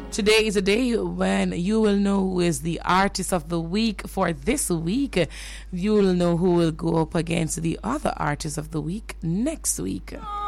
Today is a day when you will know who is the artist of the week for this week. You will know who will go up against the other artist of the week next week.